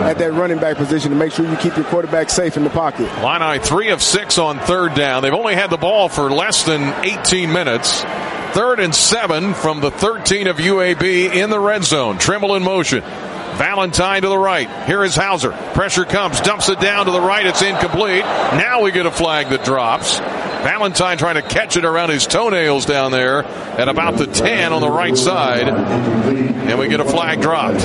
at that running back position to make sure you keep your quarterback safe in the pocket. Illini 3 of 6 on third down. They've only had the ball for less than 18 minutes. 3rd and 7 from the 13 of UAB in the red zone. Trimble in motion. Valentine to the right. Here is Hauser. Pressure comes. Dumps it down to the right. It's incomplete. Now we get a flag that drops. Valentine trying to catch it around his toenails down there at about the 10 on the right side. And we get a flag dropped.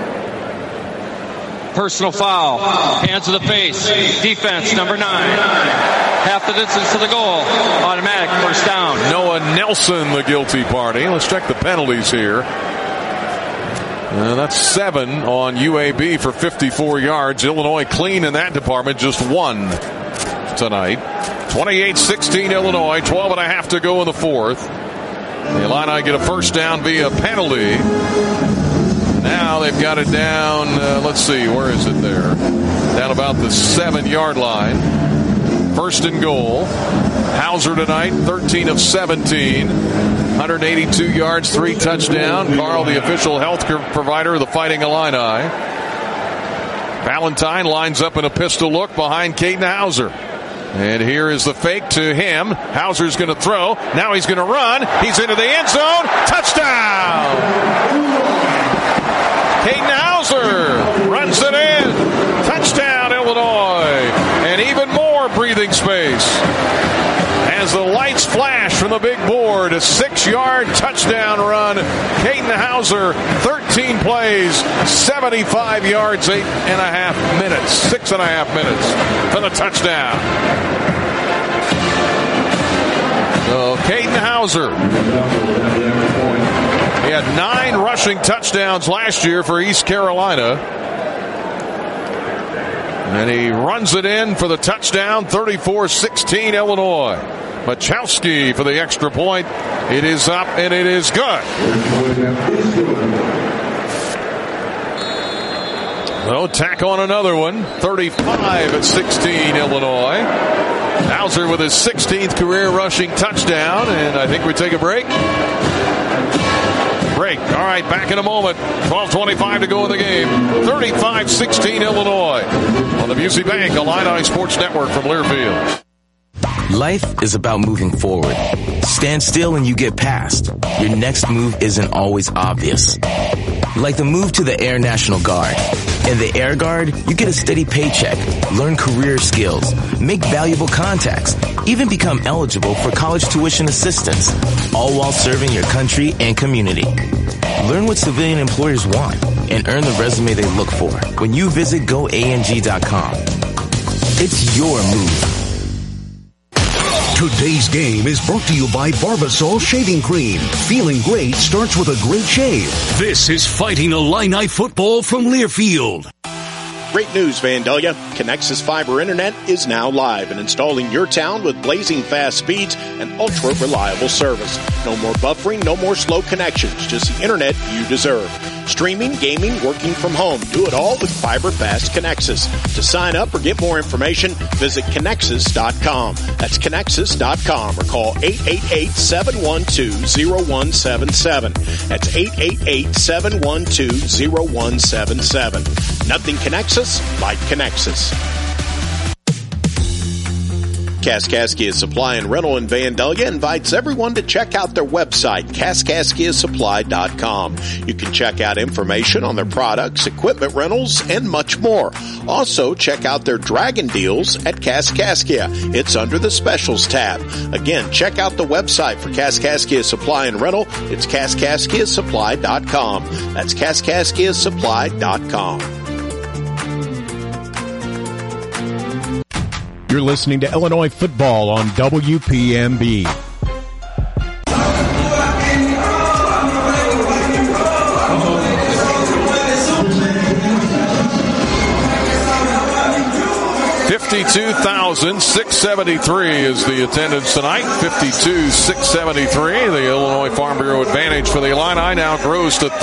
Personal foul. Hands to the face. Defense, number 9. Half the distance to the goal. Automatic first down. Noah Nelson, the guilty party. Let's check the penalties here. That's 7 on UAB for 54 yards. Illinois clean in that department, just 1 tonight. 28-16 Illinois, 12 and a half to go in the fourth. The Illini get a first down via penalty. Now they've got it down, let's see, where is it there? Down about the 7-yard line. First and goal. Hauser tonight, 13 of 17. 182 yards, 3 touchdowns. Carl, the official health provider of the Fighting Illini. Valentine lines up in a pistol look behind Caden Hauser. And here is the fake to him. Hauser's going to throw. Now he's going to run. He's into the end zone. Touchdown! Caden Hauser runs it in. Touchdown, Illinois. And even more breathing space as the lights flash from the big board. A 6-yard touchdown run. Caden Hauser, 13 plays, 75 yards, 6.5 minutes for the touchdown. So Caden Hauser, he had 9 rushing touchdowns last year for East Carolina. And he runs it in for the touchdown, 34-16 Illinois. Machowski for the extra point. It is up and it is good. So tack on another one. 35-16 Illinois. Hauser with his 16th career rushing touchdown. And I think we take a break. All right, back in a moment. 12:25 to go in the game. 35-16 Illinois on the Busey Bank Illini Sports Network from Learfield. Life is about moving forward. Stand still and you get past. Your next move isn't always obvious. Like the move to the Air National Guard. In the Air Guard, you get a steady paycheck, learn career skills, make valuable contacts, even become eligible for college tuition assistance, all while serving your country and community. Learn what civilian employers want and earn the resume they look for when you visit goang.com. It's your move. Today's game is brought to you by Barbasol Shaving Cream. Feeling great starts with a great shave. This is Fighting Illini football from Learfield. Great news, Vandalia. Connexus Fiber Internet is now live and installing your town with blazing fast speeds and ultra-reliable service. No more buffering, no more slow connections, just the internet you deserve. Streaming, gaming, working from home. Do it all with Fiber Fast Connexus. To sign up or get more information, visit Connexus.com. That's Connexus.com or call 888-712-0177. That's 888-712-0177. Nothing connects us like Connexus. Kaskaskia Supply and Rental in Vandalia invites everyone to check out their website, KaskaskiaSupply.com. You can check out information on their products, equipment rentals, and much more. Also, check out their Dragon deals at Kaskaskia. It's under the Specials tab. Again, check out the website for Kaskaskia Supply and Rental. It's KaskaskiaSupply.com. That's KaskaskiaSupply.com. You're listening to Illinois football on WPMB. $52,673 is the attendance tonight. 52,673. The Illinois Farm Bureau advantage for the Illini now grows to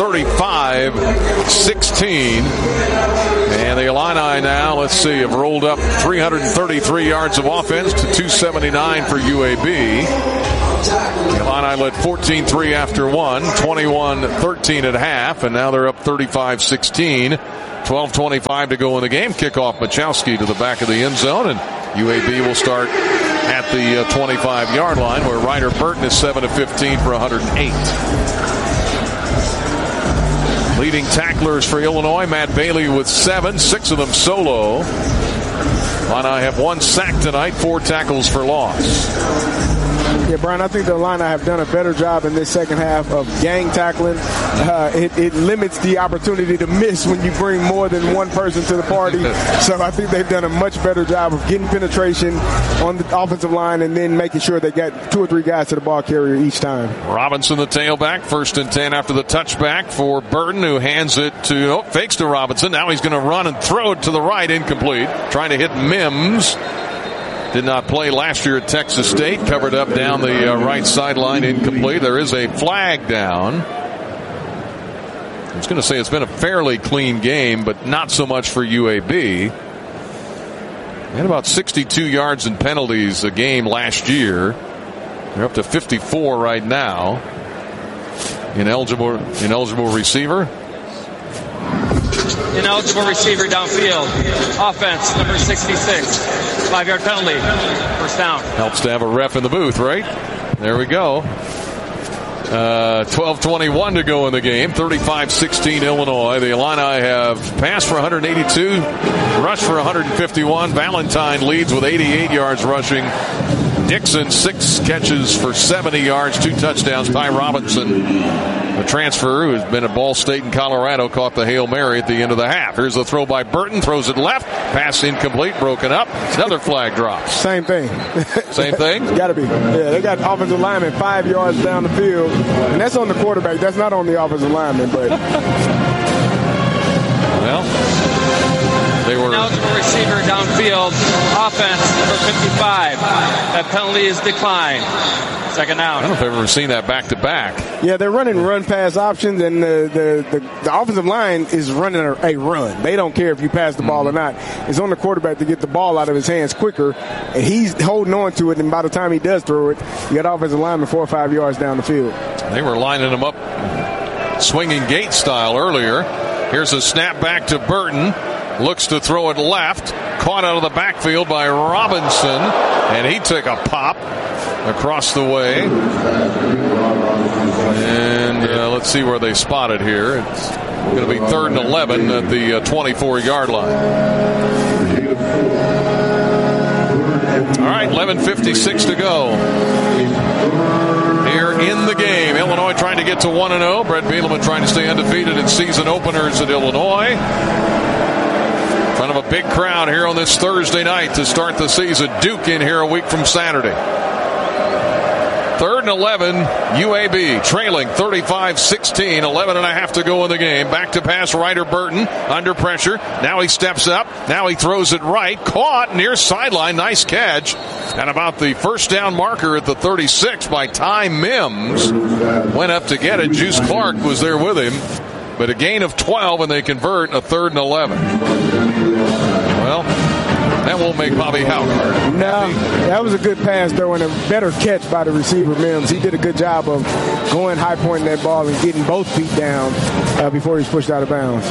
35-16. And the Illini now, let's see, have rolled up 333 yards of offense to 279 for UAB. The Illini led 14-3 after one, 21-13 at half, and now they're up 35-16. 12:25 to go in the game. Kickoff Machowski to the back of the end zone, and UAB will start at the 25-yard line, where Ryder Burton is 7 of 15 for 108. Leading tacklers for Illinois, Matt Bailey with 7, 6 of them solo. Illini have 1 sack tonight, 4 tackles for loss. Yeah, Brian, I think the Illini have done a better job in this second half of gang tackling. It limits the opportunity to miss when you bring more than one person to the party. So I think they've done a much better job of getting penetration on the offensive line and then making sure they got 2 or 3 guys to the ball carrier each time. Robinson, the tailback, 1st and 10 after the touchback for Burton, who hands it to, fakes to Robinson. Now he's going to run and throw it to the right, incomplete. Trying to hit Mims. Did not play last year at Texas State. Covered up down the right sideline, incomplete. There is a flag down. I was going to say it's been a fairly clean game, but not so much for UAB. They had about 62 yards in penalties a game last year. They're up to 54 right now. Ineligible receiver. Ineligible receiver downfield. Offense, number 66. 5-yard penalty. First down. Helps to have a ref in the booth, right? There we go. 12:21 to go in the game. 35-16 Illinois. The Illini have passed for 182, rushed for 151. Valentine leads with 88 yards rushing. Dixon, 6 catches for 70 yards, 2 touchdowns. Ty Robinson, the transfer who's been at Ball State in Colorado, caught the Hail Mary at the end of the half. Here's the throw by Burton, throws it left, pass incomplete, broken up. Another flag drops. Same thing. Same thing? Got to be. Yeah, they got offensive linemen 5 yards down the field, and that's on the quarterback. That's not on the offensive lineman, but. Well, they were. Eligible receiver downfield. Offense, number 55. That penalty is declined. Second down. I don't know if I've ever seen that back-to-back. Yeah, they're running run-pass options, and the offensive line is running a run. They don't care if you pass the ball or not. It's on the quarterback to get the ball out of his hands quicker, and he's holding on to it, and by the time he does throw it, you got offensive linemen 4 or 5 yards down the field. They were lining them up swinging gate style earlier. Here's a snap back to Burton. Looks to throw it left. Caught out of the backfield by Robinson, and he took a pop across the way. And let's see where they spot it here. It's going to be 3rd and 11 at the 24-yard line. All right, 11:56 to go here in the game. Illinois trying to get to 1-0. Brett Bielema trying to stay undefeated in season openers at Illinois. In front of a big crowd here on this Thursday night to start the season. Duke in here a week from Saturday. 3rd and 11, UAB trailing 35-16, 11 and a half to go in the game. Back to pass, Ryder Burton under pressure. Now he steps up. Now he throws it right. Caught near sideline. Nice catch. And about the first down marker at the 36 by Ty Mims. Went up to get it. Juice Clark was there with him. But a gain of 12, and they convert a 3rd and 11. Well, that won't make Bobby Hauck. No, that was a good pass, though, and a better catch by the receiver, Mims. He did a good job of going high pointing that ball and getting both feet down before he was pushed out of bounds.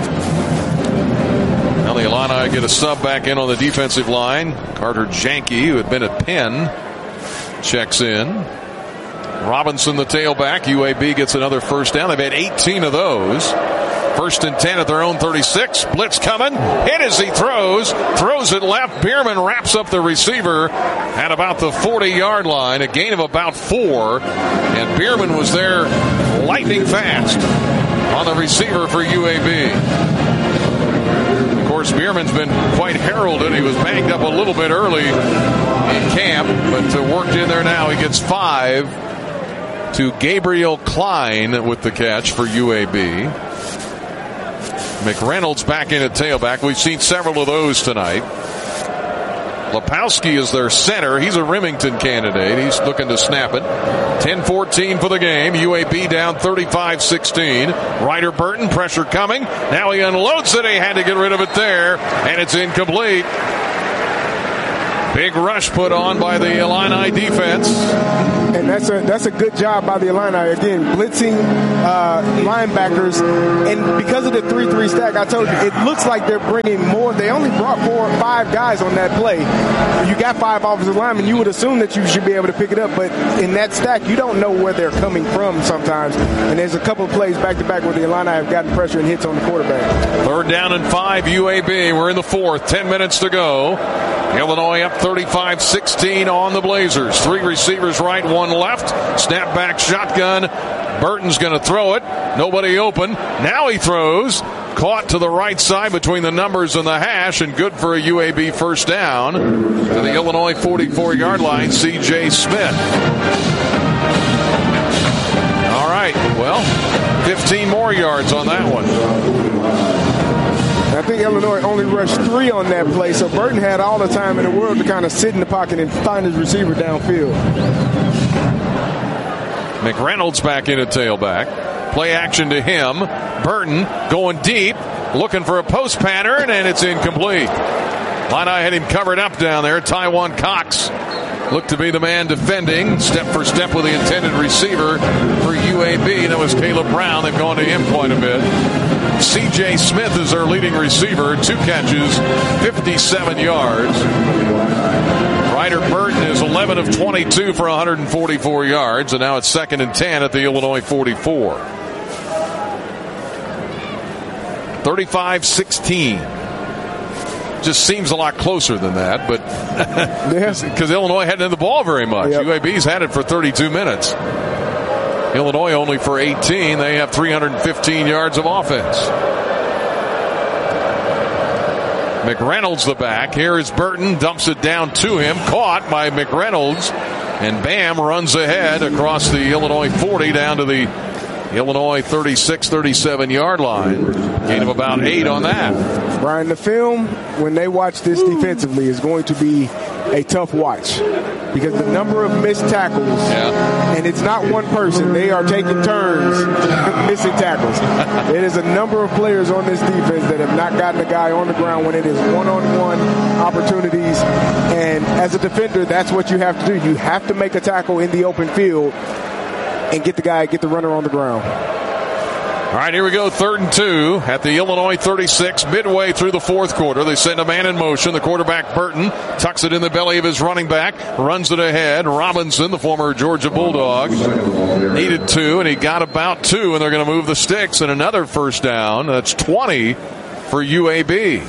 Now the Illini get a sub back in on the defensive line. Carter Janke, who had been at Penn, checks in. Robinson, the tailback. UAB gets another first down. They've had 18 of those. 1st and 10 at their own 36. Blitz coming. Hit as he throws it left. Bierman wraps up the receiver at about the 40-yard line. A gain of about 4. And Bierman was there lightning fast on the receiver for UAB. Of course, Bierman's been quite heralded. He was banged up a little bit early in camp, but worked in there now. He gets 5 to Gabriel Klein with the catch for UAB. McReynolds back in at tailback. We've seen several of those tonight. Lepowski is their center. He's a Remington candidate. He's looking to snap it. 10-14 for the game. UAB down 35-16. Ryder Burton, pressure coming. Now he unloads it. He had to get rid of it there, and it's incomplete. Big rush put on by the Illini defense. And that's a good job by the Illini. Again, blitzing linebackers. And because of the 3-3 stack, I told you, it looks like they're bringing more. They only brought 4 or 5 guys on that play. You got 5 offensive linemen. You would assume that you should be able to pick it up. But in that stack, you don't know where they're coming from sometimes. And there's a couple of plays back-to-back where the Illini have gotten pressure and hits on the quarterback. 3rd down and 5, UAB. We're in the 4th. 10 minutes to go. Illinois up 35-16 on the Blazers. 3 receivers right, 1 left. Snap back shotgun. Burton's going to throw it. Nobody open. Now he throws. Caught to the right side between the numbers and the hash, and good for a UAB first down. To the Illinois 44-yard line, C.J. Smith. All right, well, 15 more yards on that one. I think Illinois only rushed 3 on that play, so Burton had all the time in the world to kind of sit in the pocket and find his receiver downfield. McReynolds back in at tailback. Play action to him. Burton going deep, looking for a post pattern, and it's incomplete. Illini had him covered up down there. Taiwan Cox looked to be the man defending, step for step with the intended receiver for UAB. That was Caleb Brown. They've gone to him quite a bit. C.J. Smith is their leading receiver. 2 catches, 57 yards. Ryder Burton is 11 of 22 for 144 yards, and now it's 2nd and 10 at the Illinois 44. 35-16. Just seems a lot closer than that, but because Illinois hadn't had the ball very much. Yep. UAB's had it for 32 minutes. Illinois only for 18. They have 315 yards of offense. McReynolds the back. Here is Burton. Dumps it down to him. Caught by McReynolds. And Bam runs ahead across the Illinois 40 down to the Illinois 36-37 yard line. Gain of about 8 on that. Brian, the film, when they watch this defensively, is going to be a tough watch because the number of missed tackles, and it's not one person. They are taking turns missing tackles. It is a number of players on this defense that have not gotten a guy on the ground when it is one-on-one opportunities. And as a defender, that's what you have to do. You have to make a tackle in the open field and get the runner on the ground. All right, here we go. 3rd and 2 at the Illinois 36, midway through the 4th quarter. They send a man in motion. The quarterback, Burton, tucks it in the belly of his running back, runs it ahead. Robinson, the former Georgia Bulldog, needed 2, and he got about 2, and they're going to move the sticks. And another first down. That's 20 for UAB.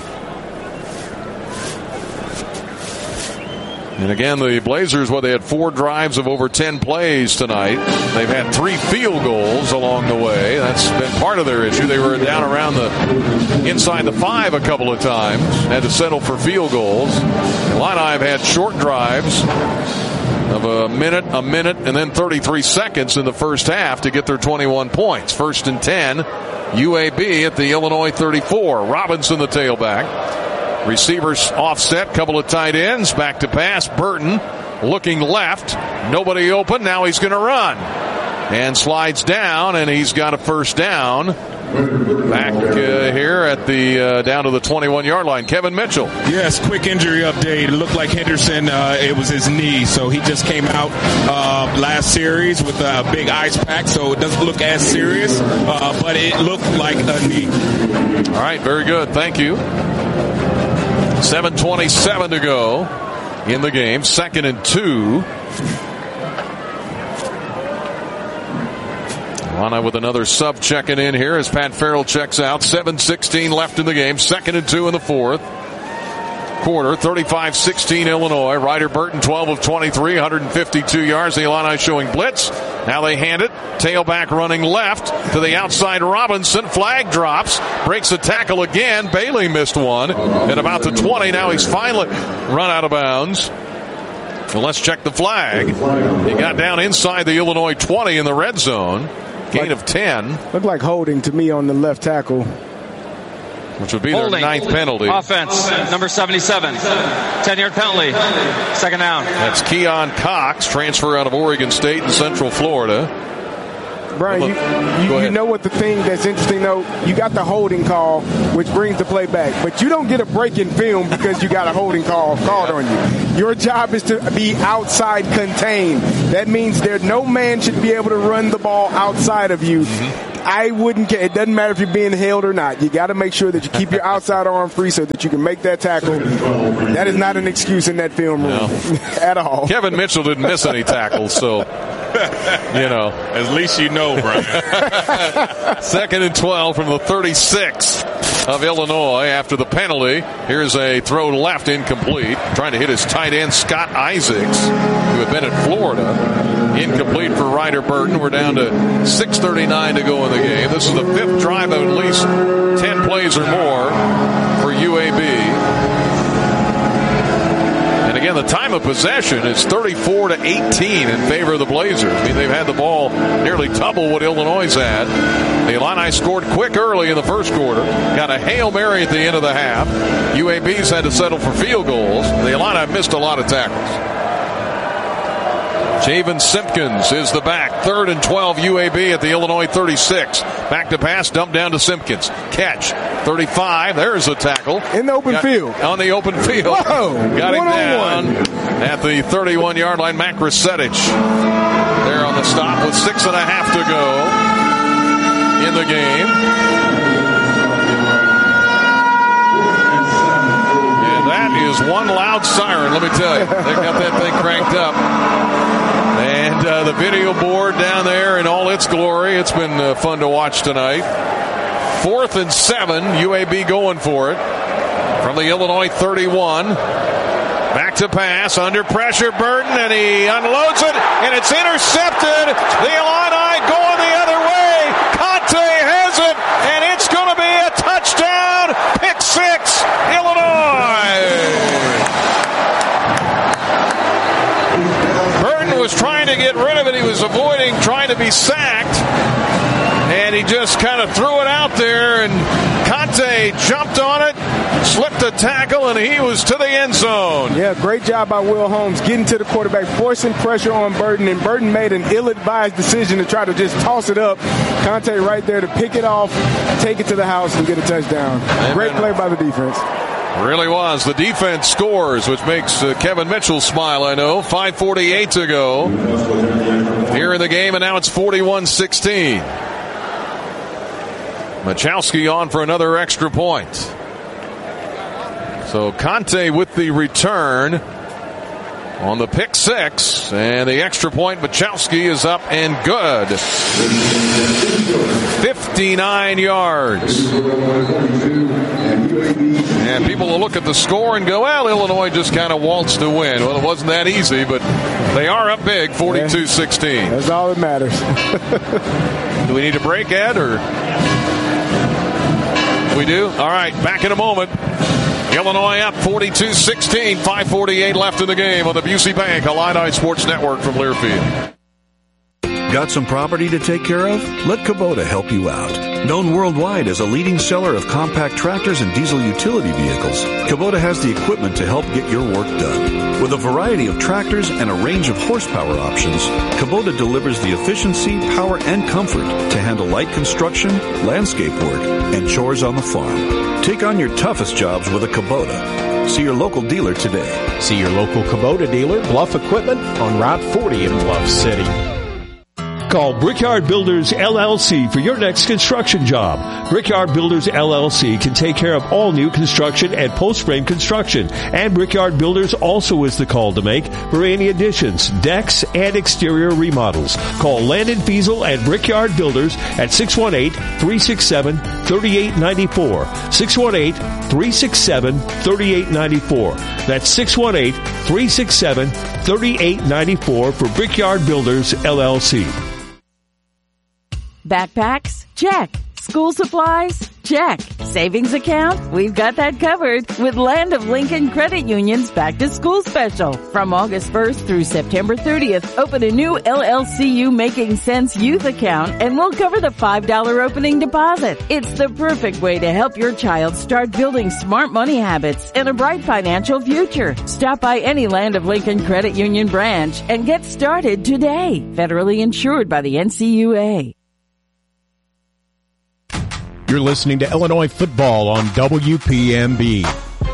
And again, the Blazers, they had 4 drives of over 10 plays tonight. They've had 3 field goals along the way. That's been part of their issue. They were down around inside the 5 a couple of times. Had to settle for field goals. The Illini have had short drives of a minute, and then 33 seconds in the first half to get their 21 points. 1st and 10, UAB at the Illinois 34. Robinson, the tailback. Receivers offset, couple of tight ends, back to pass. Burton looking left, nobody open. Now he's going to run and slides down, and he's got a first down. Back here at the down to the 21-yard line. Kevin Mitchell. Yes, quick injury update. It looked like Henderson, it was his knee, so he just came out last series with a big ice pack, so it doesn't look as serious, but it looked like a knee. All right, very good. Thank you. 7:27 to go in the game. 2nd and 2. Illini with another sub checking in here as Pat Farrell checks out. 7:16 left in the game. 2nd and 2 in the 4th quarter. 35-16 Illinois. Ryder Burton 12 of 23, 152 yards. The Illini showing blitz. Now they hand it. Tailback running left to the outside. Robinson. Flag drops. Breaks the tackle again. Bailey missed one at about the 20. Now he's finally run out of bounds. Well, let's check the flag. He got down inside the Illinois 20 in the red zone. Gain of 10. Looked like holding to me on the left tackle. Which would be their 9th penalty. Offense, number 77. 10-yard penalty. 2nd down. That's Keon Cox, transfer out of Oregon State in Central Florida. Brian, you know what the thing that's interesting, though? You got the holding call, which brings the play back. But you don't get a break in film because you got a holding call called on you. Your job is to be outside contained. That means no man should be able to run the ball outside of you. I wouldn't care. It doesn't matter if you're being held or not. You got to make sure that you keep your outside arm free so that you can make that tackle. That is not an excuse in that film room at all. Kevin Mitchell didn't miss any tackles, so, At least you know, Brian. 2nd and 12 from the 36 of Illinois after the penalty. Here's a throw left, incomplete. Trying to hit his tight end, Scott Isaacs, who had been at Florida. Incomplete for Ryder Burton. We're down to 6:39 to go in the game. This is the 5th drive of at least 10 plays or more for UAB. And again, the time of possession is 34-18 in favor of the Blazers. I mean, they've had the ball nearly double what Illinois had. The Illini scored quick early in the first quarter. Got a Hail Mary at the end of the half. UAB's had to settle for field goals. The Illini missed a lot of tackles. Javen Simpkins is the back. 3rd and 12 UAB at the Illinois 36. Back to pass, dump down to Simpkins. Catch. 35. There's a tackle. In the open field. On the open field. Whoa. Got him down at the 31-yard line. Mac Rusetich there on the stop with 6.5 to go in the game. And that is one loud siren, let me tell you. They got that thing cranked up. And the video board down there in all its glory. It's been fun to watch tonight. 4th and 7, UAB going for it from the Illinois 31. Back to pass, under pressure, Burton, and he unloads it, and it's intercepted. The Illini going the other way. Conte has it, and it's going to be a touchdown. Pick 6, Illinois. Was trying to get rid of it. He was avoiding trying to be sacked, and he just kind of threw it out there, and Conte jumped on it, slipped a tackle, and he was to the end zone. Yeah, great job by Will Holmes getting to the quarterback, forcing pressure on Burton, and Burton made an ill-advised decision to try to just toss it up. Conte right there to pick it off, take it to the house, and get a touchdown. Great play by the defense. Really was. The defense scores, which makes Kevin Mitchell smile, I know. 5:48 to go here in the game, and now it's 41-16. Machowski on for another extra point. So Conte with the return on the pick 6, and the extra point. Machowski is up and good. 59 yards. And people will look at the score and go, well, Illinois just kind of waltzed to win. Well, it wasn't that easy, but they are up big, 42-16. That's all that matters. Do we need a break, Ed, or? We do? All right, back in a moment. Illinois up 42-16, 5:48 left in the game on the Busey Bank Illini Sports Network from Learfield. Got some property to take care of? Let Kubota help you out. Known worldwide as a leading seller of compact tractors and diesel utility vehicles, Kubota has the equipment to help get your work done. With a variety of tractors and a range of horsepower options, Kubota delivers the efficiency, power, and comfort to handle light construction, landscape work, and chores on the farm. Take on your toughest jobs with a Kubota. See your local dealer today. See your local Kubota dealer, Bluff Equipment, on Route 40 in Bluff City. Call Brickyard Builders LLC for your next construction job. Brickyard Builders LLC can take care of all new construction and post-frame construction. And Brickyard Builders also is the call to make for any additions, decks, and exterior remodels. Call Landon Fiesel at Brickyard Builders at 618-367-3894. 618-367-3894. That's 618-367-3894 for Brickyard Builders LLC. Backpacks? Check. School supplies? Check. Savings account? We've got that covered with Land of Lincoln Credit Union's Back to School Special. From August 1st through September 30th, open a new LLCU Making Sense Youth account and we'll cover the $5 opening deposit. It's the perfect way to help your child start building smart money habits and a bright financial future. Stop by any Land of Lincoln Credit Union branch and get started today. Federally insured by the NCUA. You're listening to Illinois football on WPMB.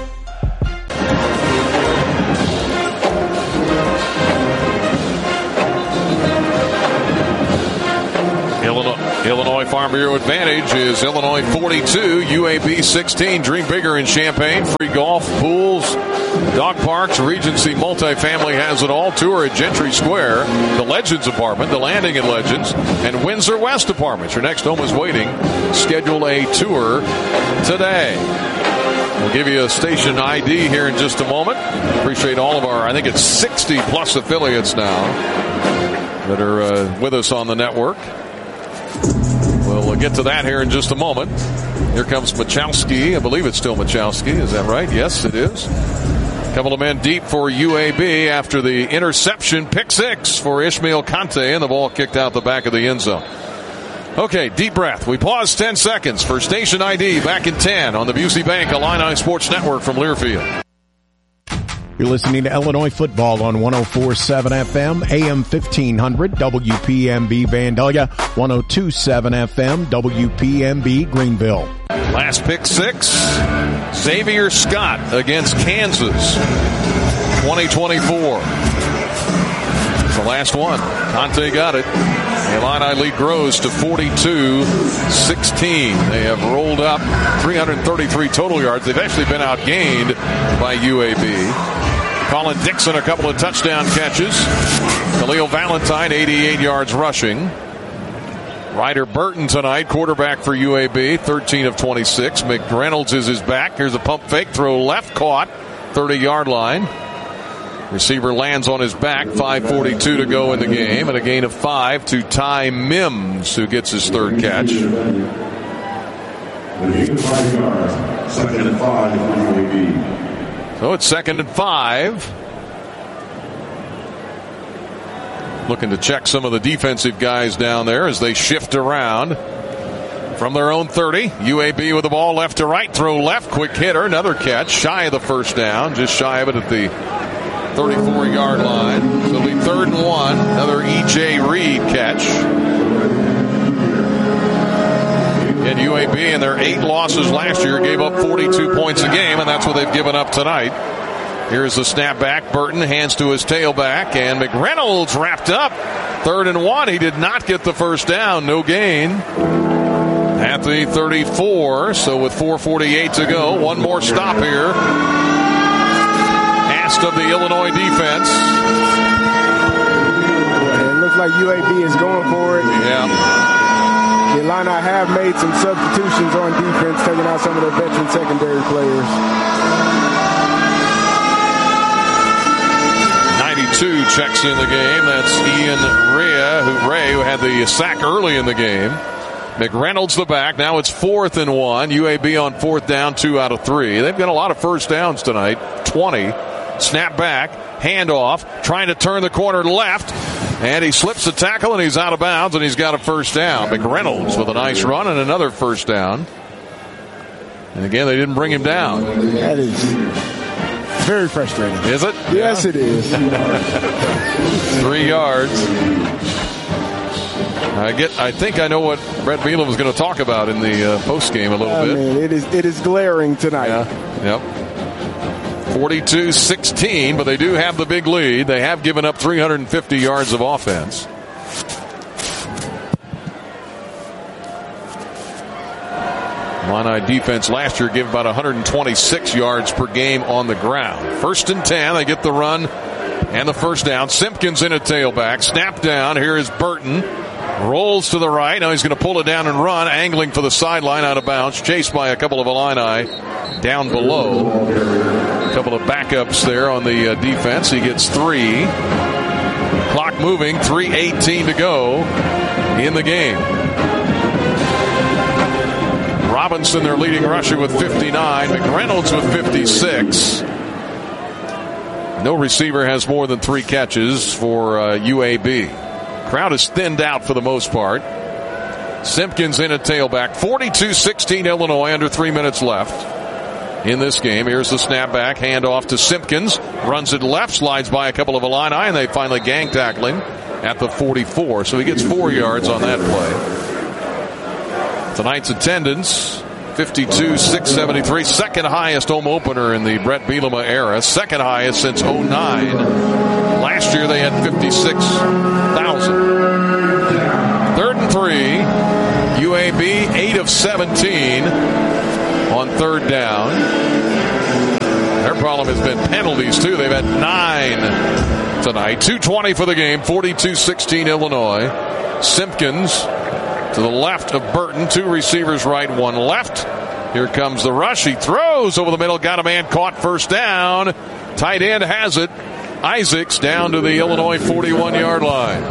Illinois Farm Bureau advantage is Illinois 42, UAB 16. Dream bigger in Champaign. Free golf, pools, dog parks, Regency Multifamily has it all. Tour at Gentry Square, the Legends Apartment, the Landing at Legends, and Windsor West Apartments. Your next home is waiting. Schedule a tour today. We'll give you a station ID here in just a moment. Appreciate all of our, I think it's 60 plus affiliates now that are with us on the network. We'll get to that here in just a moment. Here comes Machowski. I believe it's still Machowski. Is that right? Yes, it is. A couple of men deep for UAB after the interception. Pick six for Ishmael Kante, and the ball kicked out the back of the end zone. Okay, deep breath. We pause 10 seconds for station ID. Back in 10 on the Busey Bank Illini Sports Network from Learfield. You're listening to Illinois football on 104.7 FM, AM 1500, WPMB Vandalia, 102.7 FM, WPMB Greenville. Last pick six, Xavier Scott against Kansas, 2024. It's the last one. Conte got it. The Illini lead grows to 42-16. They have rolled up 333 total yards. They've actually been outgained by UAB. Colin Dixon, a couple of touchdown catches. Khalil Valentine, 88 yards rushing. Ryder Burton tonight, quarterback for UAB, 13 of 26. McReynolds is his back. Here's a pump fake, throw left, caught, 30-yard line. Receiver lands on his back, 5:42 to go in the game, and a gain of 5 to Ty Mims, who gets his third catch. Second and 5 for UAB. So it's 2nd and 5. Looking to check some of the defensive guys down there as they shift around from their own 30. UAB with the ball left to right. Throw left. Quick hitter. Another catch. Shy of the first down. Just shy of it at the 34-yard line. So it'll be 3rd and 1. Another E.J. Reed catch. And UAB in their 8 losses last year gave up 42 points a game, and that's what they've given up tonight. Here's the snap back. Burton hands to his tailback, and McReynolds wrapped up. 3rd and 1. He did not get the first down. No gain at the 34. So with 4:48 to go, one more stop here. Asked of the Illinois defense. It looks like UAB is going for it. Yeah. The Illini have made some substitutions on defense, taking out some of their veteran secondary players. 92 checks in the game. That's Ian Ray, who had the sack early in the game. McReynolds the back. Now it's 4th and 1. UAB on 4th down, 2 out of 3. They've got a lot of first downs tonight. 20. Snap back. Handoff. Trying to turn the corner left. And he slips the tackle and he's out of bounds and he's got a first down. McReynolds with a nice run and another first down. And again, they didn't bring him down. That is very frustrating. Is it? Yes, yeah. It is. 3 yards. I think I know what Brett Bielema was going to talk about in the post game a little bit. Man, it is glaring tonight. Yeah. Yep. 42-16, but they do have the big lead. They have given up 350 yards of offense. Illini defense last year gave about 126 yards per game on the ground. 1st and 10, they get the run and the first down. Simpkins in a tailback. Snap down. Here is Burton. Rolls to the right. Now he's going to pull it down and run, angling for the sideline out of bounds. Chased by a couple of Illini down below. A couple of backups there on the defense. He gets 3. Clock moving. 3:18 to go in the game. Robinson, their leading rusher, with 59. McReynolds with 56. No receiver has more than 3 catches for UAB. Crowd is thinned out for the most part. Simpkins in a tailback. 42-16 Illinois, under 3 minutes left in this game. Here's the snap back. Hand off to Simpkins. Runs it left. Slides by a couple of Illini, and they finally gang tackle him at the 44. So he gets 4 yards on that play. Tonight's attendance, 52,673. Second highest home opener in the Brett Bielema era. Second highest since 2009. Last year they had 56,000. 3rd and 3. UAB 8 of 17 on 3rd down. Their problem has been penalties, too. They've had 9 tonight. 2:20 for the game. 42-16 Illinois. Simpkins to the left of Burton. 2 receivers right, 1 left. Here comes the rush. He throws over the middle. Got a man caught. First down. Tight end has it. Isaacs down to the Illinois 41-yard line.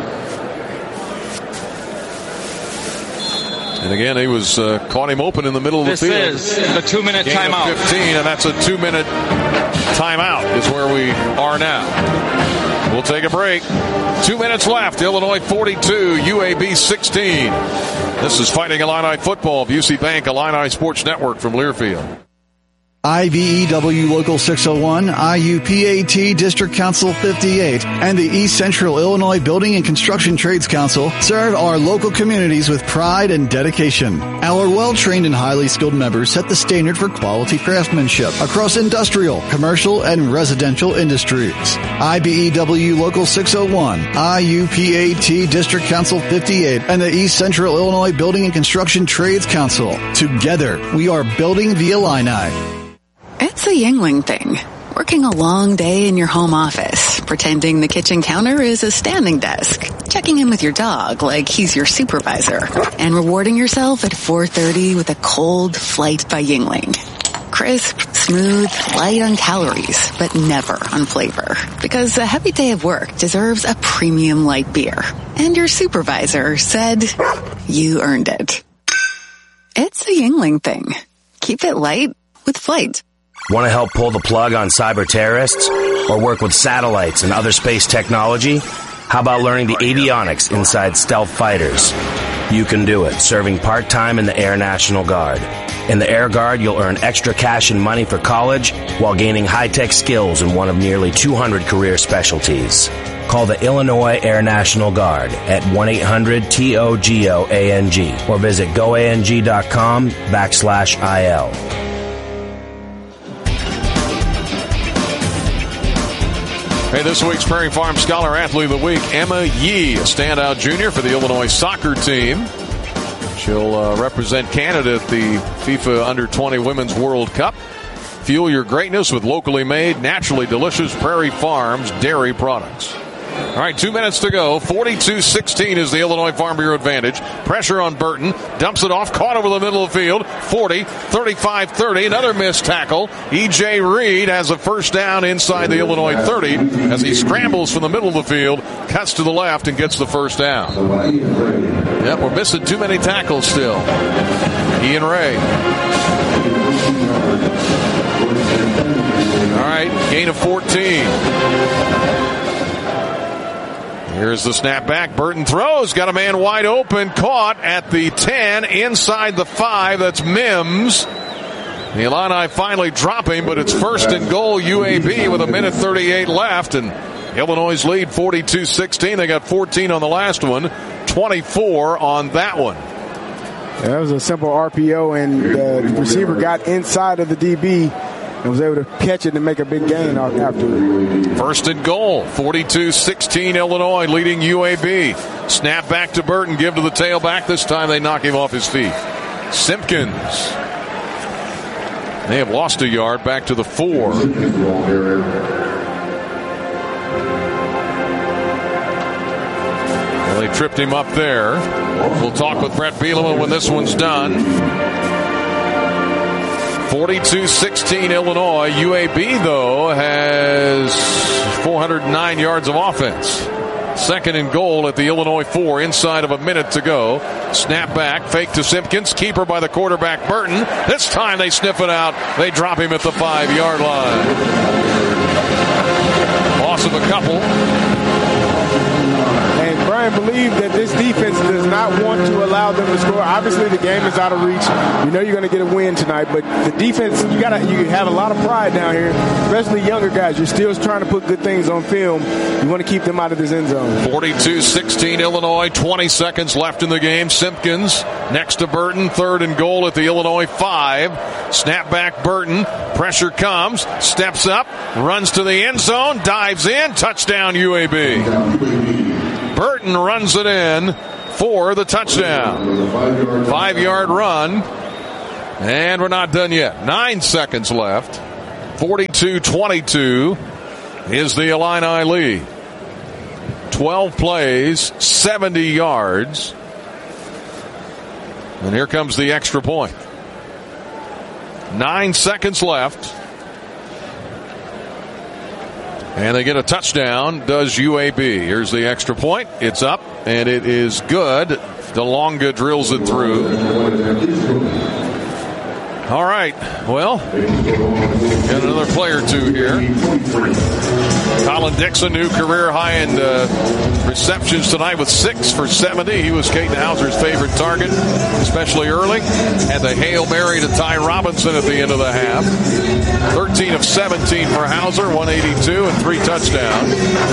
And again, he was caught him open in the middle of the field. This is the 2-minute timeout. 15, and that's a 2-minute timeout is where we are now. We'll take a break. 2 minutes left. Illinois 42, UAB 16. This is Fighting Illini football of UC Bank, Illini Sports Network from Learfield. IBEW Local 601, IUPAT District Council 58, and the East Central Illinois Building and Construction Trades Council serve our local communities with pride and dedication. Our well-trained and highly skilled members set the standard for quality craftsmanship across industrial, commercial, and residential industries. IBEW Local 601, IUPAT District Council 58, and the East Central Illinois Building and Construction Trades Council. Together, we are building the Illini. It's a Yuengling thing. Working a long day in your home office, pretending the kitchen counter is a standing desk, checking in with your dog like he's your supervisor, and rewarding yourself at 4:30 with a cold Flight by Yuengling. Crisp, smooth, light on calories, but never on flavor. Because a heavy day of work deserves a premium light beer. And your supervisor said you earned it. It's a Yuengling thing. Keep it light with Flight. Want to help pull the plug on cyber terrorists or work with satellites and other space technology? How about learning the avionics inside stealth fighters? You can do it, serving part-time in the Air National Guard. In the Air Guard, you'll earn extra cash and money for college while gaining high-tech skills in one of nearly 200 career specialties. Call the Illinois Air National Guard at 1-800-TOGOANG or visit goang.com/IL. Hey, this week's Prairie Farm Scholar Athlete of the Week, Emma Yee, a standout junior for the Illinois soccer team. She'll represent Canada at the FIFA Under-20 Women's World Cup. Fuel your greatness with locally made, naturally delicious Prairie Farms dairy products. All right, 2 minutes to go. 42-16 is the Illinois Farm Bureau advantage. Pressure on Burton. Dumps it off. Caught over the middle of the field. 40, 35-30. Another missed tackle. E.J. Reed has a first down inside the Illinois 30 as he scrambles from the middle of the field, cuts to the left, and gets the first down. Yep, we're missing too many tackles still. Ian Ray. All right, gain of 14. Here's the snap back. Burton throws. Got a man wide open. Caught at the 10. Inside the 5. That's Mims. The Illini finally drop him, but it's 1st and goal UAB with 1:38 left. And Illinois' lead 42-16. They got 14 on the last one. 24 on that one. Yeah, that was a simple RPO, and the receiver got inside of the DB and was able to catch it and make a big gain after it. 1st and goal, 42-16 Illinois leading UAB. Snap back to Burton, give to the tailback. This time they knock him off his feet. Simpkins. They have lost a yard back to the 4. Well, they tripped him up there. We'll talk with Brett Bielema when this one's done. 42-16 Illinois. UAB, though, has 409 yards of offense. 2nd and goal at the Illinois 4, inside of a minute to go. Snap back, fake to Simpkins, keeper by the quarterback Burton. This time they sniff it out. They drop him at the 5-yard line. Loss of a couple. And Brian and believe that this defense does not want to allow them to score. Obviously, the game is out of reach. You know you're going to get a win tonight, but the defense, you have a lot of pride down here, especially younger guys. You're still trying to put good things on film. You want to keep them out of this end zone. 42-16 Illinois, 20 seconds left in the game. Simpkins next to Burton, 3rd and goal at the Illinois 5. Snap back Burton, pressure comes, steps up, runs to the end zone, dives in, touchdown UAB. Burton runs it in for the touchdown. 5-yard run, and we're not done yet. 9 seconds left. 42-22 is the Illini lead. 12 plays, 70 yards. And here comes the extra point. 9 seconds left. And they get a touchdown, does UAB. Here's the extra point. It's up, and it is good. DeLonga drills it through. All right, well, got another player or two here. Colin Dixon, new career high in receptions tonight with 6 for 70. He was Caden Hauser's favorite target, especially early. Had the Hail Mary to Ty Robinson at the end of the half. 13 of 17 for Hauser, 182 and 3 touchdowns.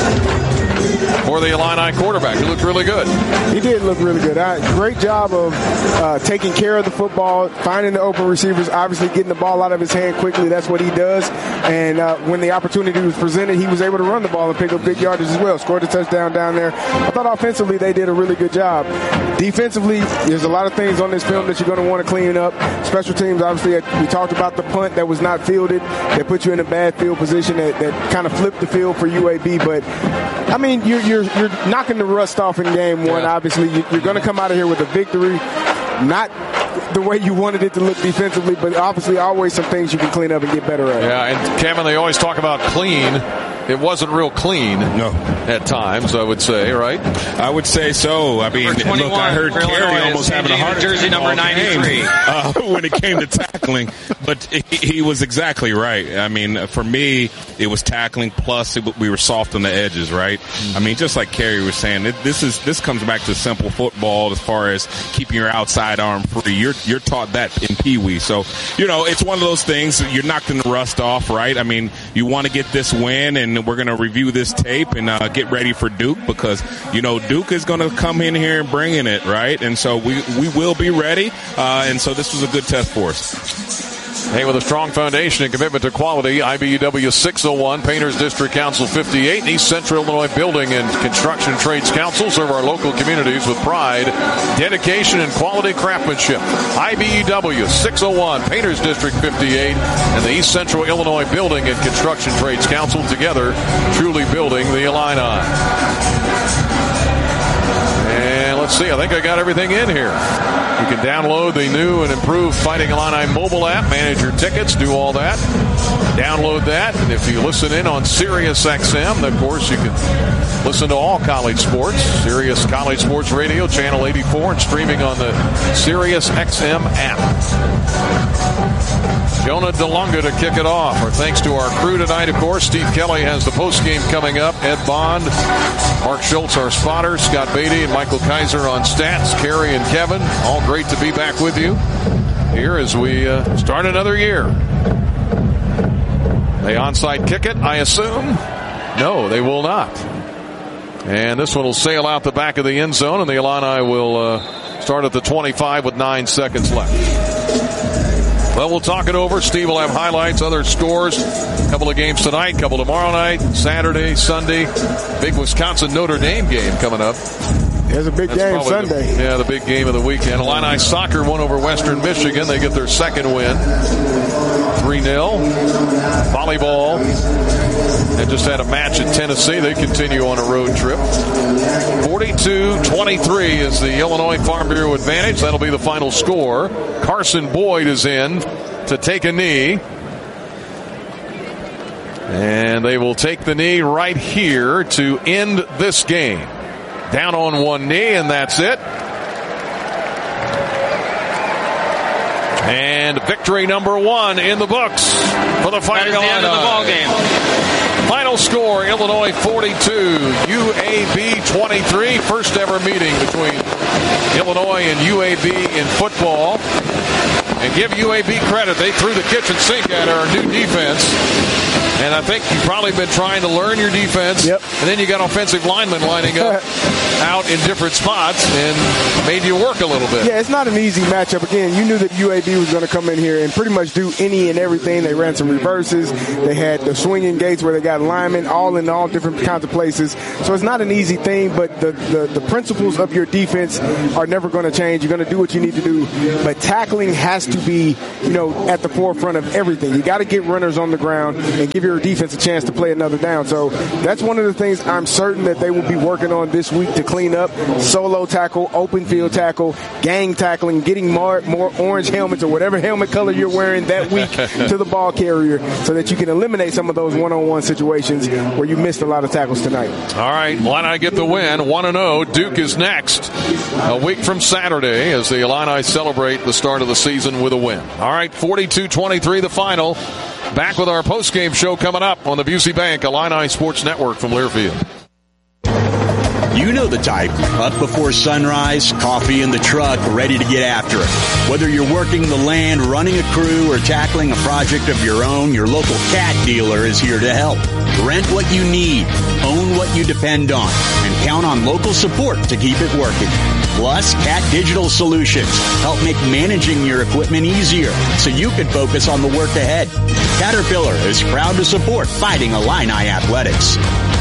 For the Illini quarterback, he looked really good. He did look really good. Great job of taking care of the football, finding the open receivers, obviously getting the ball out of his hand quickly. That's what he does. And when the opportunity was presented, he was able to run the ball and pick up big yardage as well. Scored a touchdown down there. I thought offensively they did a really good job. Defensively, there's a lot of things on this film that you're going to want to clean up. Special teams, obviously, we talked about the punt that was not fielded. That put you in a bad field position that kind of flipped the field for UAB. But I mean, you're knocking the rust off in game one. Yeah. Obviously, you're going to come out of here with a victory. Not the way you wanted it to look defensively, but obviously always some things you can clean up and get better at. Yeah, and Kevin, they always talk about clean. It wasn't real clean at times, I would say, right? I would say so. I mean, look, I heard Kerry almost having a heart attack. Jersey number 93. When it came to tackling. But he was exactly right. I mean, for me, it was tackling plus we were soft on the edges, right? I mean, just like Kerry was saying, this comes back to simple football as far as keeping your outside arm free. You're taught that in Pee Wee. So, it's one of those things. You're knocking the rust off, right? I mean, you want to get this win, and we're going to review this tape and get ready for Duke because, Duke is going to come in here and bring in it, right? And so we will be ready. And so this was a good test for us. Hey, with a strong foundation and commitment to quality, IBEW 601, Painters District Council 58, and East Central Illinois Building and Construction Trades Council serve our local communities with pride, dedication, and quality craftsmanship. IBEW 601, Painters District 58, and the East Central Illinois Building and Construction Trades Council together truly building the Illini. And let's see, I think I got everything in here. You can download the new and improved Fighting Illini mobile app, manage your tickets, do all that. Download that, and if you listen in on Sirius XM, of course you can listen to all college sports. Sirius College Sports Radio, Channel 84, and streaming on the Sirius XM app. Jonah DeLonga to kick it off. Our thanks to our crew tonight, of course. Steve Kelly has the postgame coming up. Ed Bond, Mark Schultz, our spotter, Scott Beatty, and Michael Kaiser on stats. Kerry and Kevin, all great to be back with you here as we start another year. They onside kick it, I assume? No, they will not. And this one will sail out the back of the end zone, and the Illini will start at the 25 with 9 seconds left. Well, we'll talk it over. Steve will have highlights, other scores. A couple of games tonight, a couple tomorrow night, Saturday, Sunday. Big Wisconsin-Notre Dame game coming up. There's a big game Sunday. The big game of the weekend. Illini soccer won over Western Michigan. They get their second win. 3-0. Volleyball. They just had a match at Tennessee. They continue on a road trip. 42-23 is the Illinois Farm Bureau advantage. That'll be the final score. Carson Boyd is in to take a knee. And they will take the knee right here to end this game. Down on one knee, and that's it. And victory number 1 in the books for the Fighting Illini. That is the end of the ball game. Final score, Illinois 42, UAB 23. First ever meeting between Illinois and UAB in football. And give UAB credit. They threw the kitchen sink at our new defense. And I think you've probably been trying to learn your defense. Yep. And then you got offensive linemen lining up out in different spots and made you work a little bit. Yeah, it's not an easy matchup. Again, you knew that UAB was going to come in here and pretty much do any and everything. They ran some reverses. They had the swinging gates where they got linemen all in all different kinds of places. So it's not an easy thing, but the principles of your defense are never going to change. You're going to do what you need to do. But tackling has to be, at the forefront of everything. You got to get runners on the ground and give your defense a chance to play another down. So that's one of the things I'm certain that they will be working on this week to clean up. Solo tackle, open field tackle, gang tackling, getting more orange helmets or whatever helmet color you're wearing that week to the ball carrier so that you can eliminate some of those one-on-one situations where you missed a lot of tackles tonight. All right, Illini get the win, 1-0. Duke is next a week from Saturday as the Illini celebrate the start of the season with a win. All right, 42-23 the final. Back with our post-game show coming up on the Busey Bank Illini Sports Network from Learfield. You know the type. Up before sunrise, coffee in the truck, ready to get after it. Whether you're working the land, running a crew, or tackling a project of your own, your local Cat dealer is here to help. Rent what you need, own what you depend on, and count on local support to keep it working. Plus, Cat Digital Solutions help make managing your equipment easier so you can focus on the work ahead. Caterpillar is proud to support Fighting Illini Athletics.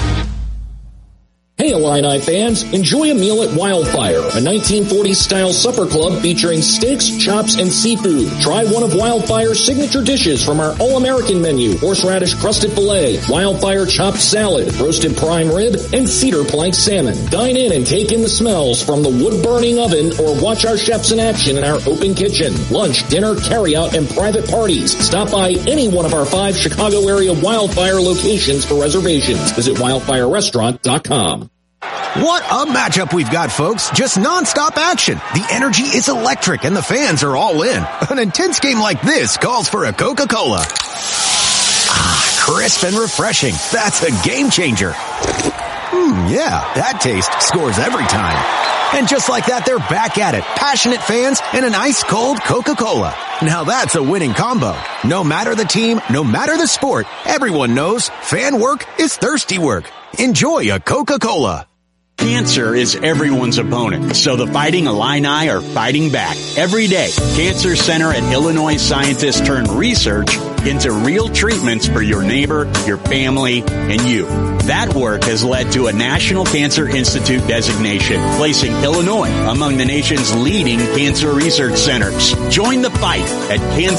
Hey Illini fans, enjoy a meal at Wildfire, a 1940s-style supper club featuring steaks, chops, and seafood. Try one of Wildfire's signature dishes from our all-American menu, horseradish crusted filet, Wildfire chopped salad, roasted prime rib, and cedar plank salmon. Dine in and take in the smells from the wood-burning oven or watch our chefs in action in our open kitchen. Lunch, dinner, carry-out, and private parties. Stop by any one of our 5 Chicago area Wildfire locations for reservations. Visit wildfirerestaurant.com. What a matchup we've got, folks. Just nonstop action. The energy is electric and the fans are all in. An intense game like this calls for a Coca-Cola. Ah, crisp and refreshing. That's a game changer. Yeah, that taste scores every time. And just like that, they're back at it. Passionate fans and an ice-cold Coca-Cola. Now that's a winning combo. No matter the team, no matter the sport, everyone knows fan work is thirsty work. Enjoy a Coca-Cola. Cancer is everyone's opponent, so the Fighting Illini are fighting back. Every day, Cancer Center and Illinois scientists turn research into real treatments for your neighbor, your family, and you. That work has led to a National Cancer Institute designation, placing Illinois among the nation's leading cancer research centers. Join the fight at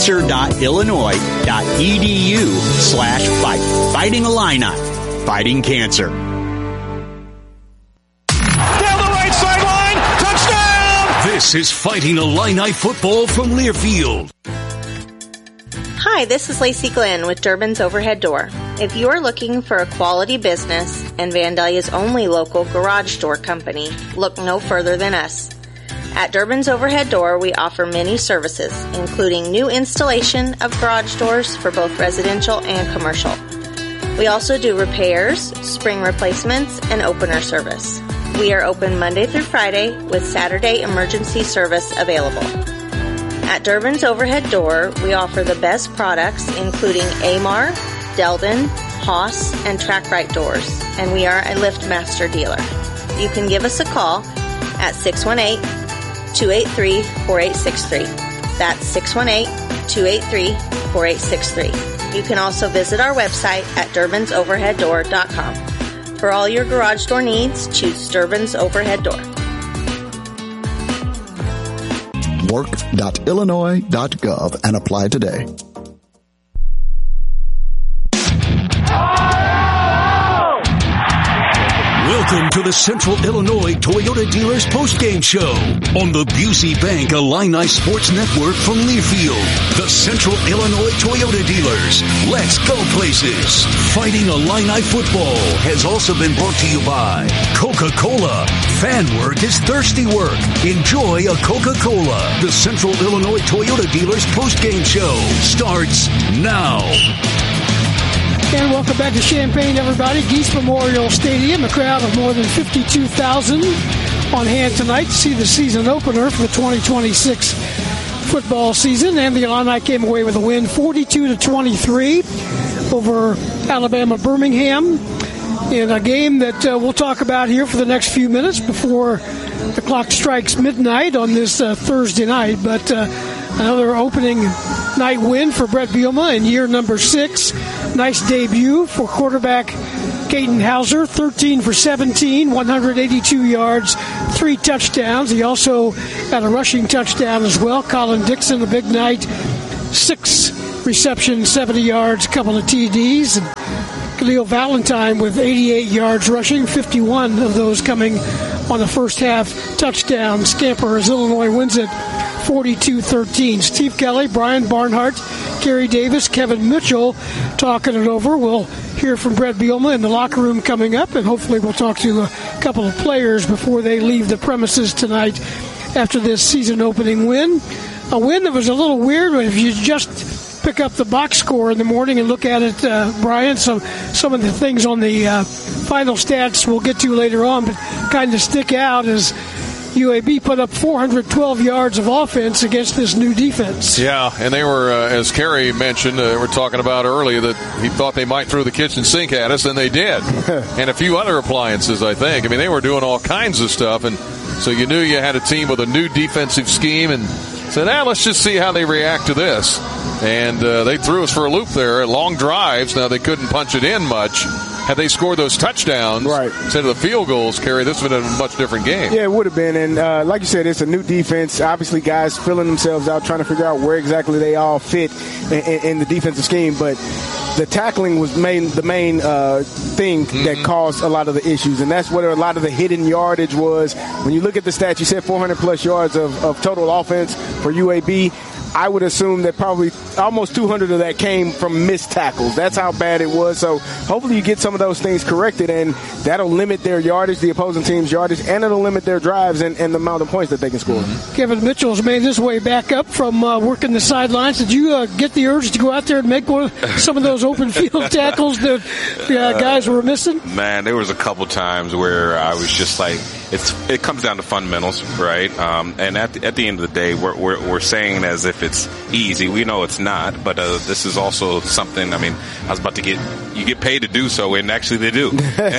cancer.illinois.edu/fight. Fighting Illini. Fighting cancer. This is Fighting Illini football from Learfield. Hi, this is Lacey Glenn with Durbin's Overhead Door. If you are looking for a quality business and Vandalia's only local garage door company, look no further than us. At Durbin's Overhead Door, we offer many services, including new installation of garage doors for both residential and commercial. We also do repairs, spring replacements, and opener service. We are open Monday through Friday with Saturday emergency service available. At Durbin's Overhead Door, we offer the best products including Amar, Delden, Haas, and TrackRite doors, and we are a LiftMaster dealer. You can give us a call at 618-283-4863. That's 618-283-4863. You can also visit our website at durbansoverheaddoor.com. For all your garage door needs, choose Durbin's Overhead Door. Work.illinois.gov and apply today. Welcome to the Central Illinois Toyota Dealers postgame show on the Busey Bank Illini Sports Network from Learfield. The Central Illinois Toyota Dealers. Let's go places. Fighting Illini football has also been brought to you by Coca-Cola. Fan work is thirsty work. Enjoy a Coca-Cola. The Central Illinois Toyota Dealers postgame show starts now. And welcome back to Champaign, everybody. Geese Memorial Stadium, a crowd of more than 52,000 on hand tonight to see the season opener for the 2026 football season. And the Illini came away with a win 42-23 over Alabama Birmingham in a game that we'll talk about here for the next few minutes before the clock strikes midnight on this Thursday night. But another opening night win for Brett Bielema in year number 6. Nice debut for quarterback Caden Hauser, 13 for 17, 182 yards, 3 touchdowns. He also had a rushing touchdown as well. Colin Dixon, a big night, 6 receptions, 70 yards, a couple of TDs. And Khalil Valentine with 88 yards rushing, 51 of those coming on the first half touchdown. Scamper as Illinois wins it 42-13. Steve Kelly, Brian Barnhart, Kerry Davis, Kevin Mitchell talking it over. We'll hear from Brett Bielema in the locker room coming up, and hopefully we'll talk to a couple of players before they leave the premises tonight after this season opening win. A win that was a little weird if you just pick up the box score in the morning and look at it, Brian. So some of the things on the final stats we'll get to later on, but kind of stick out as UAB put up 412 yards of offense against this new defense. Yeah, and they were, as Kerry mentioned, we're talking about earlier, that he thought they might throw the kitchen sink at us, and they did. And a few other appliances, I think. I mean, they were doing all kinds of stuff, and so you knew you had a team with a new defensive scheme, and said, let's just see how they react to this. And they threw us for a loop there. Long drives. Now, they couldn't punch it in much. Had they scored those touchdowns instead of the field goals, Kerry, this would have been a much different game. Yeah, it would have been. And like you said, it's a new defense. Obviously, guys filling themselves out, trying to figure out where exactly they all fit in the defensive scheme. But the tackling was the main thing that caused a lot of the issues. And that's what a lot of the hidden yardage was. When you look at the stats, you said 400-plus yards of total offense for UAB. I would assume that probably almost 200 of that came from missed tackles. That's how bad it was. So hopefully you get some of those things corrected, and that'll limit their yardage, the opposing team's yardage, and it'll limit their drives and the amount of points that they can score. Kevin Mitchell's made his way back up from working the sidelines. Did you get the urge to go out there and make some of those open field tackles that guys were missing? Man, there was a couple times where I was just like, it comes down to fundamentals, right? And at the end of the day, we're saying as if it's easy. We know it's not, but this is also something. I mean, I was about to you get paid to do so, and actually they do.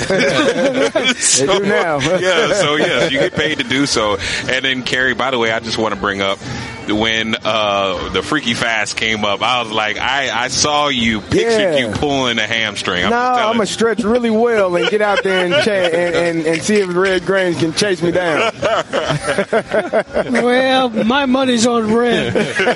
They do now. Yeah, so yes, you get paid to do so. And then, Kerry, by the way, I just want to bring up when the Freaky Fast came up, I was like, I saw you, pictured you pulling a hamstring. I'm going to stretch really well and get out there and see if Red Grange can chase me down. Well, my money's on Red.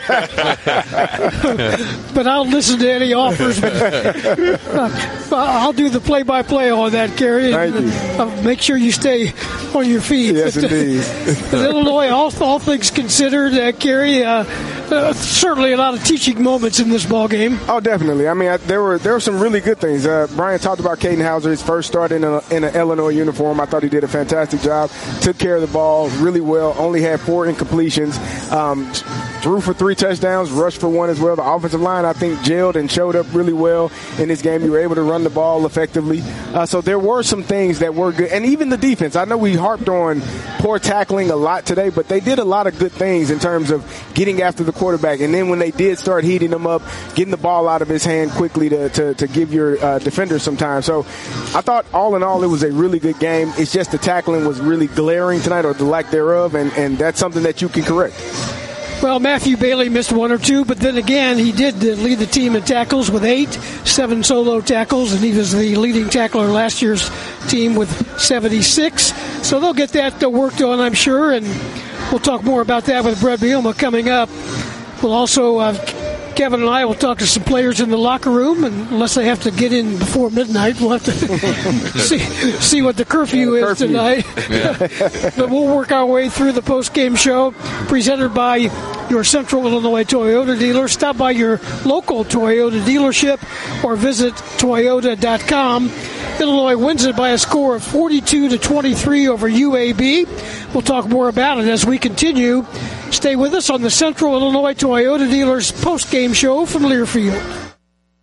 But I'll listen to any offers. I'll do the play-by-play on that, Kerry. Thank you. Make sure you stay on your feet. Yes, indeed. Illinois, all things considered, Kerry, certainly a lot of teaching moments in this ball game. Oh, definitely. I mean, there were some really good things. Brian talked about Caden Hauser, his first start in an Illinois uniform. I thought he did a fantastic job. Took care of the ball really well. Only had 4 incompletions. Threw for 3 touchdowns, rushed for 1 as well. The offensive line, I think, gelled and showed up really well in this game. You were able to run the ball effectively. So there were some things that were good. And even the defense. I know we harped on poor tackling a lot today, but they did a lot of good things in terms of getting after the quarterback. And then when they did start heating him up, getting the ball out of his hand quickly to give your defenders some time. So I thought all in all it was a really good game. It's just the tackling was really glaring tonight, or the lack thereof, and that's something that you can correct. Well, Matthew Bailey missed 1 or 2, but then again, he did lead the team in tackles with 8, 7 solo tackles, and he was the leading tackler last year's team with 76. So they'll get that worked on, I'm sure, and we'll talk more about that with Brett Bielema coming up. We'll also, Kevin and I will talk to some players in the locker room, and unless they have to get in before midnight, we'll have to see what the curfew is tonight. Yeah. But we'll work our way through the post-game show presented by your Central Illinois Toyota dealer. Stop by your local Toyota dealership or visit Toyota.com. Illinois wins it by a score of 42-23 over UAB. We'll talk more about it as we continue. Stay with us on the Central Illinois Toyota Dealers post-game show from Learfield.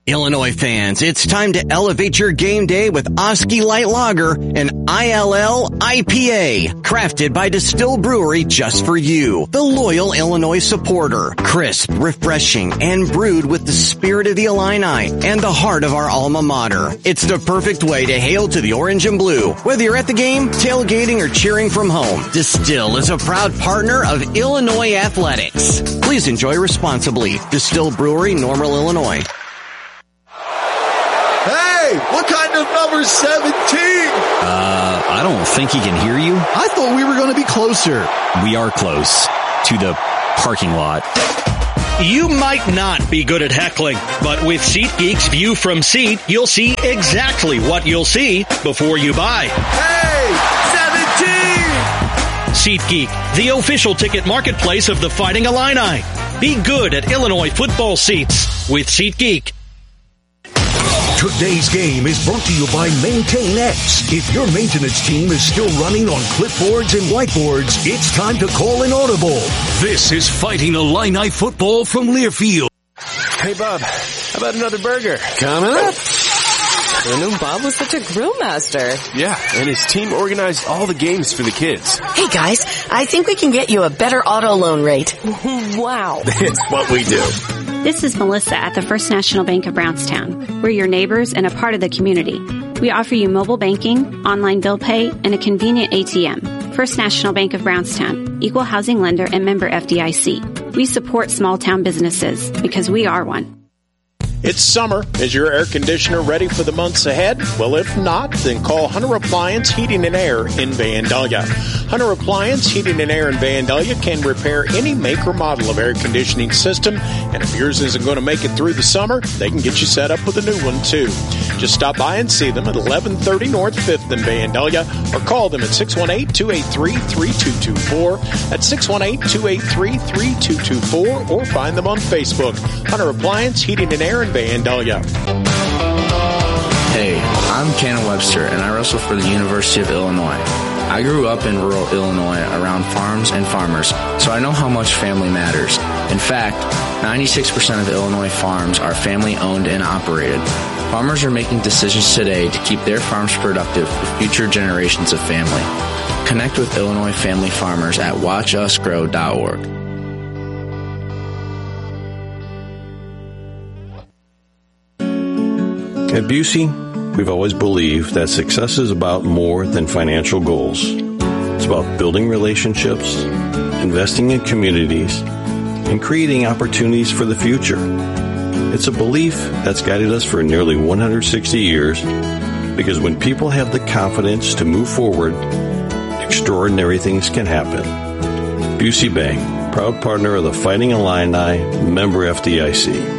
Illinois fans, it's time to elevate your game day with Oski Light Lager, an ILL IPA, crafted by Distill Brewery just for you, the loyal Illinois supporter. Crisp, refreshing, and brewed with the spirit of the Illini and the heart of our alma mater. It's the perfect way to hail to the orange and blue. Whether you're at the game, tailgating, or cheering from home, Distill is a proud partner of Illinois Athletics. Please enjoy responsibly. Distill Brewery, Normal, Illinois. Hey, what kind of number 17? I don't think he can hear you. I thought we were going to be closer. We are close to the parking lot. You might not be good at heckling, but with SeatGeek's View from Seat, you'll see exactly what you'll see before you buy. Hey, 17! SeatGeek, the official ticket marketplace of the Fighting Illini. Be good at Illinois football seats with SeatGeek. Today's game is brought to you by MaintainX. If your maintenance team is still running on clipboards and whiteboards, it's time to call an audible. This is Fighting Illini football from Learfield. Hey, Bob, how about another burger? Coming up. I knew Bob was such a grill master. Yeah, and his team organized all the games for the kids. Hey, guys, I think we can get you a better auto loan rate. Wow. It's what we do. This is Melissa at the First National Bank of Brownstown. We're your neighbors and a part of the community. We offer you mobile banking, online bill pay, and a convenient ATM. First National Bank of Brownstown, equal housing lender and member FDIC. We support small town businesses because we are one. It's summer. Is your air conditioner ready for the months ahead? Well, if not, then call Hunter Appliance Heating and Air in Vandalia. Hunter Appliance Heating and Air in Vandalia can repair any make or model of air conditioning system, and if yours isn't going to make it through the summer, they can get you set up with a new one, too. Just stop by and see them at 1130 North 5th in Vandalia, or call them at 618-283-3224. That's 618-283-3224, or find them on Facebook. Hunter Appliance Heating and Air in Vandalia. Hey, I'm Cannon Webster, and I wrestle for the University of Illinois. I grew up in rural Illinois around farms and farmers, so I know how much family matters. In fact, 96% of Illinois farms are family-owned and operated. Farmers are making decisions today to keep their farms productive for future generations of family. Connect with Illinois family farmers at watchusgrow.org. At Busey, we've always believed that success is about more than financial goals. It's about building relationships, investing in communities, and creating opportunities for the future. It's a belief that's guided us for nearly 160 years, because when people have the confidence to move forward, extraordinary things can happen. Busey Bank, proud partner of the Fighting Illini, member FDIC.